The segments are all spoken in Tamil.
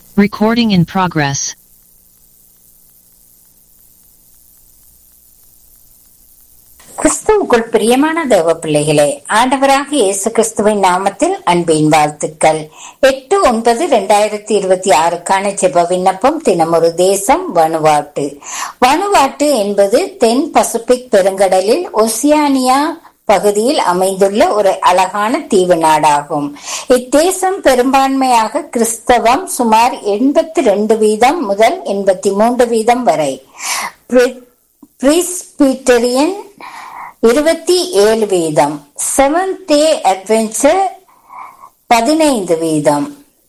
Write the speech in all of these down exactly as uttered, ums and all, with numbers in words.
Recording in progress. கிறிஸ்துவுக்குள் பிரியமான தேவ பிள்ளைகளே, ஆண்டவராக இயேசு கிறிஸ்துவின் நாமத்தில் அன்பின் வாழ்த்துக்கள். எட்டு ஒன்பது இரண்டாயிரத்தி இருபத்தி ஆறுக்கான ஜெப விண்ணப்பம். தினமொரு தேசம் வனுவாட்டு. வனுவாட்டு என்பது தென் பசிபிக் பெருங்கடலில் ஒசியானியா பகுதியில் அமைந்துள்ள ஒரு அழகான தீவு நாடாகும். இத்தேசம் பெரும்பான்மையாக கிறிஸ்தவம், சுமார் எண்பத்தி ரெண்டு வீதம் முதல் எண்பத்தி மூன்று வீதம் வரை, பிரிஸ்பிட்டரியன் இருபத்தி ஏழு வீதம், செவன்த் டே அட்வென்ச்சர் பதினைந்து வீதம்,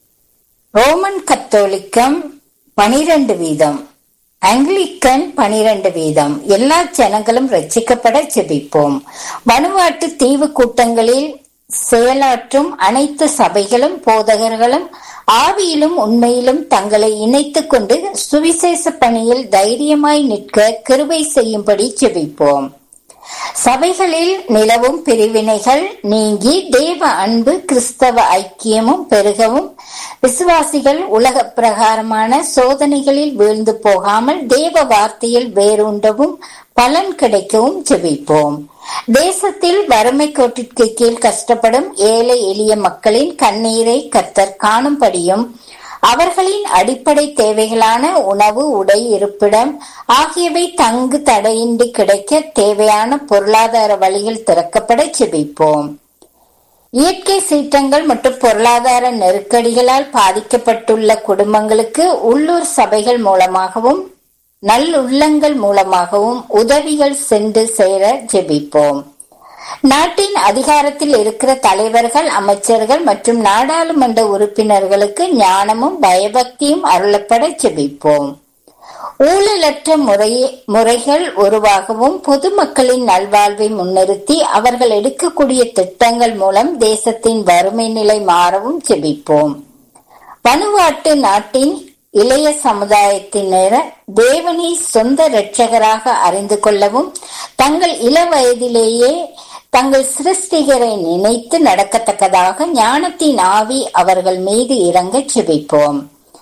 ரோமன் கத்தோலிக்கம் பனிரெண்டு வீதம், ஆங்கிலிக்கன் பனிரெண்டு வீதம். எல்லா ஜனங்களும் ரட்சிக்கப்பட ஜெபிப்போம். வனுவாட்டு தீவு கூட்டங்களில் செயலாற்றும் அனைத்து சபைகளும் போதகர்களும் ஆவியிலும் உண்மையிலும் தங்களை இணைத்துக் கொண்டு சுவிசேஷ பணியில் தைரியமாய் நிற்க கிருபை செய்யும்படி ஜெபிப்போம். சபைகளில் நிலவும் பிரிவினைகள் நீங்கி தேவ அன்பு கிறிஸ்தவ ஐக்கியமும் பெருகவும், விசுவாசிகள் உலக பிரகாரமான சோதனைகளில் வீழ்ந்து போகாமல் தேவ வார்த்தையில் வேரூன்றவும் பலன் கிடைக்கவும் ஜெபிப்போம். தேசத்தில் வறுமை கோட்டிற்கு கீழ் கஷ்டப்படும் ஏழை எளிய மக்களின் கண்ணீரை கர்த்தர் காணும்படியும் அவர்களின் அடிப்படை தேவைகளான உணவு, உடை, இருப்பிடம் ஆகியவை தங்கு தடையின்றி கிடைக்க தேவையான பொருளாதார வழிகள் திறக்கப்பட ஜெபிப்போம். இயற்கை சீற்றங்கள் மற்றும் பொருளாதார நெருக்கடிகளால் பாதிக்கப்பட்டுள்ள குடும்பங்களுக்கு உள்ளூர் சபைகள் மூலமாகவும் நல்லுள்ளங்கள் மூலமாகவும் உதவிகள் சென்று சேர ஜெபிப்போம். நாட்டின் அதிகாரத்தில் இருக்கிற தலைவர்கள், அமைச்சர்கள் மற்றும் நாடாளுமன்ற உறுப்பினர்களுக்கு ஞானமும் பயபக்தியும் அருளப்பட ஜெபிப்போம். ஊழலற்ற முறையே முறைகள் உருவாகவும் பொதுமக்களின் நல்வாழ்வை முன்னிறுத்தி அவர்கள் எடுக்கக்கூடிய திட்டங்கள் மூலம் தேசத்தின் வறுமை நிலை மாறவும் ஜெபிப்போம். வனுவாட்டு நாட்டின் இளைய சமுதாயத்தினர் தேவனை சொந்த இரட்சகராக அறிந்து கொள்ளவும் தங்கள் இள வயதிலேயே தங்கள் சிருஷ்டிகரை நினைத்து நடக்கத்தக்கதாக ஞானத்தின் ஆவி அவர்கள் மீது இறங்க ஜெபிப்போம்.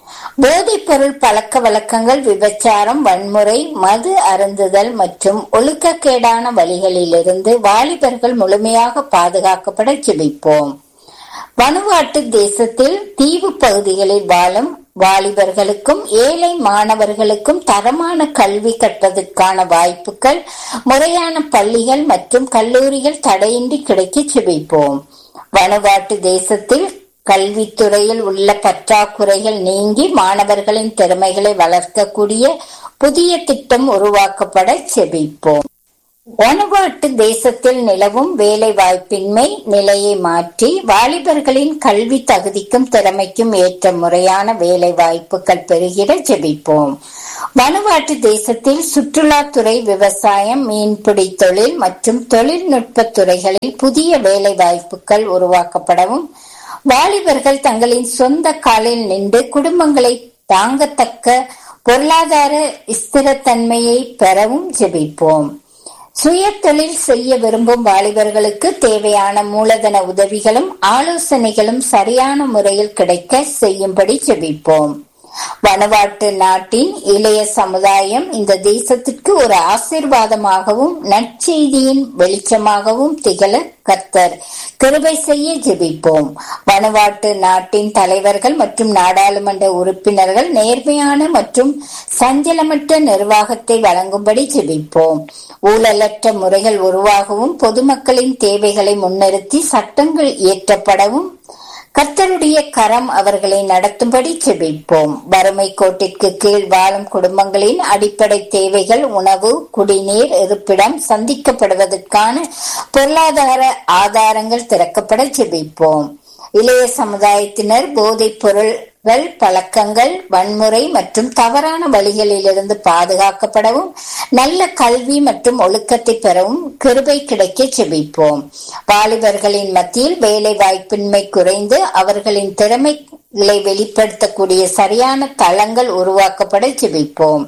போதைப் பொருள் பழக்க வழக்கங்கள், விபச்சாரம், வன்முறை, மது அருந்துதல் மற்றும் ஒழுக்கக்கேடான வழிகளிலிருந்து வாலிபர்கள் முழுமையாக பாதுகாக்கப்பட ஜெபிப்போம். வனுவாட்டு தேசத்தில் தீவு பகுதிகளில் வாழும் வாலிபர்களுக்கும் ஏழை மாணவர்களுக்கும் தரமான கல்வி கற்பதற்கான வாய்ப்புகள், முறையான பள்ளிகள் மற்றும் கல்லூரிகள் தடையின்றி கிடைக்க ஜெபிப்போம். வனுவாட்டு தேசத்தில் கல்வித்துறையில் உள்ள பற்றாக்குறைகள் நீங்கி மாணவர்களின் திறமைகளை வளர்க்கக்கூடிய புதிய திட்டம் உருவாக்கப்பட ஜெபிப்போம். வனுவாட்டு தேசத்தில் நிலவும் வேலை வாய்ப்பின்மை நிலையை மாற்றி வாலிபர்களின் கல்வி தகுதிக்கும் திறமைக்கும் ஏற்ற முறையான வேலை வாய்ப்புகள் பெறுகிற ஜெபிப்போம். வனுவாட்டு தேசத்தில் சுற்றுலாத்துறை, விவசாயம், மீன்பிடி தொழில் மற்றும் தொழில்நுட்ப துறைகளில் புதிய வேலை வாய்ப்புகள் உருவாக்கப்படவும் வாலிபர்கள் தங்களின் சொந்த காலில் நின்று குடும்பங்களை தாங்கத்தக்க பொருளாதார ஸ்திரத்தன்மையை பெறவும் ஜெபிப்போம். சுய தொழில் செய்ய விரும்பும் வாலிபர்களுக்கு தேவையான மூலதன உதவிகளும் ஆலோசனைகளும் சரியான முறையில் கிடைக்க செய்யும்படி ஜெபிப்போம். வனுவாட்டு நாட்டின் இளைய சமுதாயம் இந்த தேசத்திற்கு ஒரு ஆசீர்வாதமாகவும் நற்செய்தியின் வெளிச்சமாகவும் திகழ கர்த்தர் கிருபை செய்ய ஜெபிப்போம். வனுவாட்டு நாட்டின் தலைவர்கள் மற்றும் நாடாளுமன்ற உறுப்பினர்கள் நேர்மையான மற்றும் சஞ்சலமற்ற நிர்வாகத்தை வழங்கும்படி ஜெபிப்போம். ஊழலற்ற முறைகள் உருவாகவும் பொதுமக்களின் தேவைகளை முன்னிறுத்தி சட்டங்கள் இயற்றப்படவும் கர்த்தருடைய கரம் அவர்களை நடத்தும்படி ஜெபிப்போம். வறுமை கோட்டிற்கு கீழ் வாழும் குடும்பங்களின் அடிப்படை தேவைகள், உணவு, குடிநீர், இருப்பிடம் சந்திக்கப்படுவதற்கான பொருளாதார ஆதாரங்கள் திறக்கப்பட ஜெபிப்போம். இளைய சமுதாயத்தினர் போதைப் பொருள்கள் பழக்கங்கள், வன்முறை மற்றும் தவறான வழிகளிலிருந்து பாதுகாக்கப்படவும் நல்ல கல்வி மற்றும் ஒழுக்கத்தை பெறவும் கிருபை கிடைக்க ஜெபிப்போம். வாலிபர்களின் மத்தியில் வேலை வாய்ப்பின்மை குறைந்து அவர்களின் திறமைகளை வெளிப்படுத்தக்கூடிய சரியான தளங்கள் உருவாக்கப்பட ஜெபிப்போம்.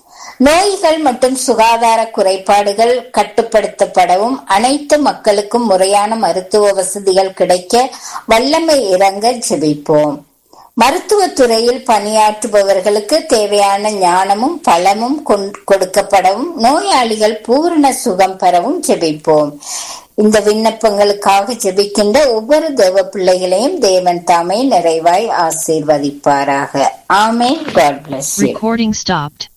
நோய்கள் மற்றும் சுகாதார குறைபாடுகள் கட்டுப்படுத்தப்படவும் அனைத்து மக்களுக்கும் முறையான மருத்துவ வசதிகள் கிடைக்க வல்லமை இறங்க ஜெபிப்போம். மருத்துவத்துறையில் பணியாற்றுபவர்களுக்கு தேவையான ஞானமும் பலமும் கொடுக்கப்படவும் நோயாளிகள் பூரண சுகம் பெறவும் ஜெபிப்போம். இந்த விண்ணப்பங்களுக்காக ஜெபிக்கின்ற ஒவ்வொரு தேவ பிள்ளைகளையும் தேவன் தாமே நிறைவாய் ஆசீர்வதிப்பாராக. ஆமென். God bless you. Recording stopped.